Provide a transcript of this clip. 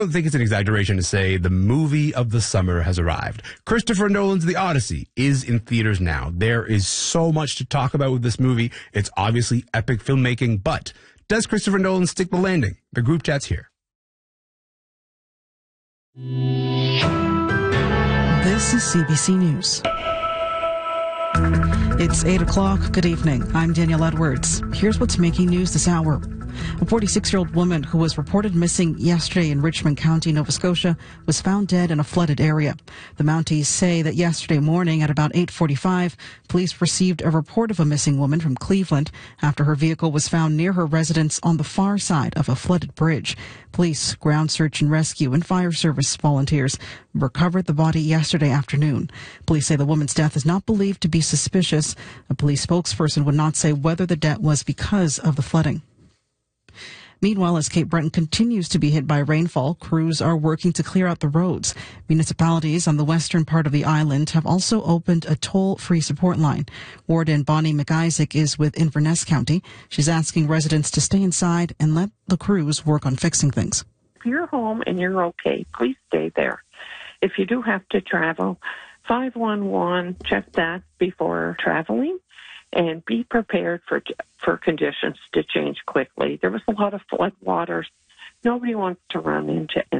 I don't think it's an exaggeration to say the movie of the summer has arrived. Christopher Nolan's The Odyssey is in theaters now. There is so much to talk about with this movie. It's obviously epic filmmaking, but does Christopher Nolan stick the landing? The group chat's here. This is CBC News. It's 8 o'clock. Good evening. I'm Danielle Edwards. Here's what's making news this hour. A 46-year-old woman who was reported missing yesterday in Richmond County, Nova Scotia, was found dead in a flooded area. The Mounties say that yesterday morning at about 8:45, police received a report of a missing woman from Cleveland after her vehicle was found near her residence on the far side of a flooded bridge. Police, ground search and rescue, and fire service volunteers recovered the body yesterday afternoon. Police say the woman's death is not believed to be suspicious. A police spokesperson would not say whether the death was because of the flooding. Meanwhile, as Cape Breton continues to be hit by rainfall, crews are working to clear out the roads. Municipalities on the western part of the island have also opened a toll-free support line. Warden Bonnie McIsaac is with Inverness County. She's asking residents to stay inside and let the crews work on fixing things. If you're home and you're okay, please stay there. If you do have to travel, 511, check that before traveling. And be prepared for conditions to change quickly. There was a lot of flood waters. Nobody wants to run into